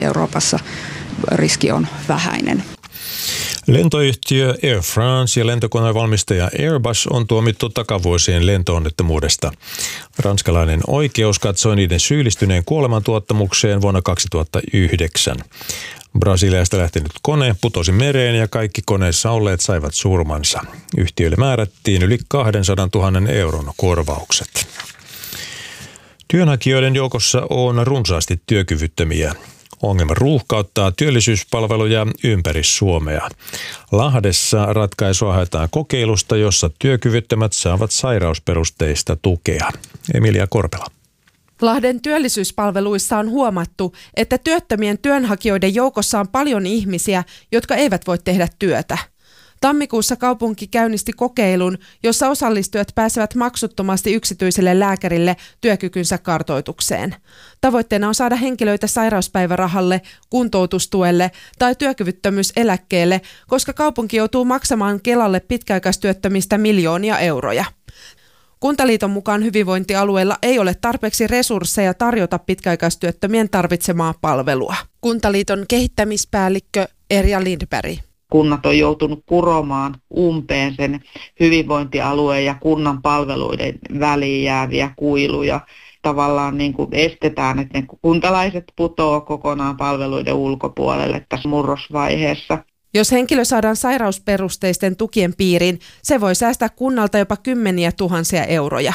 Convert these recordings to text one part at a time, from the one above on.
Euroopassa riski on vähäinen. Lentoyhtiö Air France ja lentokonevalmistaja Airbus on tuomittu takavuosien lentoonnettomuudesta. Ranskalainen oikeus katsoi niiden syyllistyneen kuolemantuottamukseen vuonna 2009. Brasiliasta lähtenyt kone putosi mereen ja kaikki koneessa olleet saivat surmansa. Yhtiölle määrättiin yli 200 000 euron korvaukset. Työnhakijoiden joukossa on runsaasti työkyvyttömiä. Ongelma ruuhkauttaa työllisyyspalveluja ympäri Suomea. Lahdessa ratkaisua haetaan kokeilusta, jossa työkyvyttömät saavat sairausperusteista tukea. Emilia Korpela. Lahden työllisyyspalveluissa on huomattu, että työttömien työnhakijoiden joukossa on paljon ihmisiä, jotka eivät voi tehdä työtä. Tammikuussa kaupunki käynnisti kokeilun, jossa osallistujat pääsevät maksuttomasti yksityiselle lääkärille työkykynsä kartoitukseen. Tavoitteena on saada henkilöitä sairauspäivärahalle, kuntoutustuelle tai työkyvyttömyyseläkkeelle, koska kaupunki joutuu maksamaan Kelalle pitkäaikaistyöttömistä miljoonia euroja. Kuntaliiton mukaan hyvinvointialueilla ei ole tarpeeksi resursseja tarjota pitkäaikaistyöttömien tarvitsemaa palvelua. Kuntaliiton kehittämispäällikkö Erja Lindberg. Kunnat on joutunut kuromaan umpeen sen hyvinvointialueen ja kunnan palveluiden väliin jääviä kuiluja. Tavallaan niin kuin estetään, että ne kuntalaiset putoaa kokonaan palveluiden ulkopuolelle tässä murrosvaiheessa. Jos henkilö saadaan sairausperusteisten tukien piiriin, se voi säästää kunnalta jopa 10 000 euroja.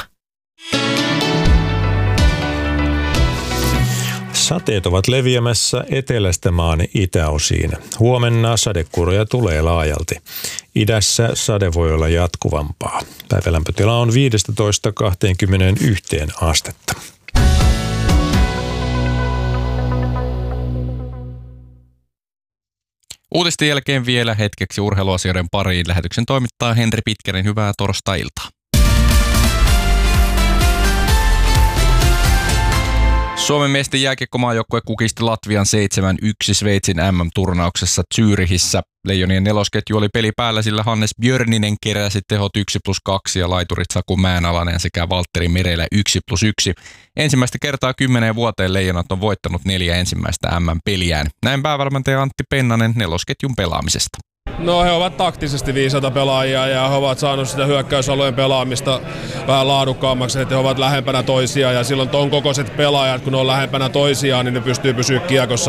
Sateet ovat leviämässä etelästä maan itäosiin. Huomenna sadekuuroja tulee laajalti. Idässä sade voi olla jatkuvampaa. Päivälämpötila on 15–21 astetta. Uutisten jälkeen vielä hetkeksi urheiluasioiden pariin. Lähetyksen toimittaa Henri Pitkänen. Hyvää torstai-iltaa. Suomen miesten jääkiekkomaajoukkue kukisti Latvian 7-1 Sveitsin MM-turnauksessa Zürichissä. Leijonien nelosketju oli peli päällä, sillä Hannes Björninen keräsi tehot 1+2 ja laiturit Saku Mäenalainen sekä Valtteri Merelä 1+1. Ensimmäistä kertaa 10 vuoteen Leijonat on voittanut 4 ensimmäistä MM-peliään. Näin päävalmentaja Antti Pennanen nelosketjun pelaamisesta. No he ovat taktisesti viisaita pelaajia ja he ovat saaneet sitä hyökkäysalueen pelaamista vähän laadukkaammaksi, että he ovat lähempänä toisiaan ja silloin ton kokoiset pelaajat, kun ne on lähempänä toisiaan, niin ne pystyy pysyä kiekossa,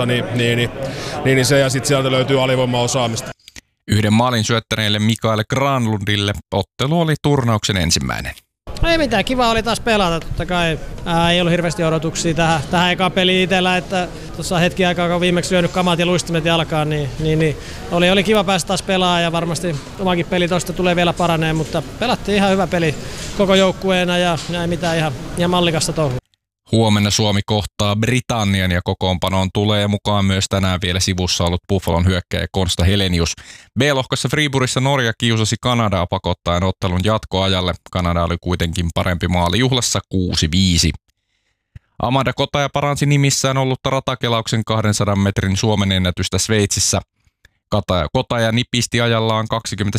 niin se ja sitten sieltä löytyy alivoimaosaamista. Yhden maalin syöttäneelle Mikael Granlundille ottelu oli turnauksen ensimmäinen. Ei mitään, kiva oli taas pelata, totta kai ei ollut hirveästi odotuksia tähän ekaan peliin itsellä, että tuossa hetki aikaa, kun viimeksi lyönyt kamat ja luistimet jalkaan, niin oli kiva päästä taas pelaamaan ja varmasti omakin peli tuosta tulee vielä paraneen, mutta pelattiin ihan hyvä peli koko joukkueena ja ei mitään ihan mallikasta touhua. Huomenna Suomi kohtaa Britannian ja kokoonpanoon tulee mukaan myös tänään vielä sivussa ollut Buffalon hyökkääjä Konsta Helenius. B-lohkossa Friburissa Norja kiusasi Kanadaa pakottaen ottelun jatkoajalle. Kanada oli kuitenkin parempi maali juhlassa 6-5. Amanda Kotaja paransi nimissään ollutta ratakelauksen 200 metrin Suomen ennätystä Sveitsissä. Kotaja nipisti ajallaan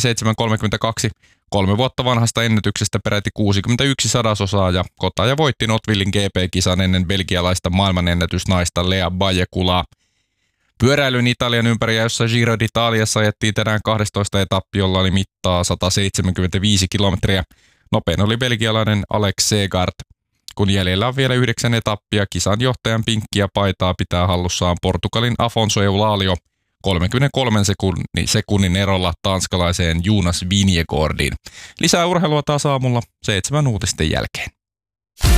27.32, 3 vuotta vanhasta ennätyksestä peräti 61 sadasosaa ja Kotaja voitti Notvillin GP-kisan ennen belgialaista maailmanennätysnaista Lea Bajekulaa. Pyöräilyn Italian ympäriä, jossa Giro d'Italiassa ajettiin tänään 12 etappi, jolla oli mittaa 175 kilometriä. Nopein oli belgialainen Alex Segard. Kun jäljellä on vielä 9 etappia, kisan johtajan pinkkiä paitaa pitää hallussaan Portugalin Afonso Eulalio 33 sekunnin erolla tanskalaiseen Jonas Vingegaardiin. Lisää urheilua taas aamulla 7 uutisten jälkeen.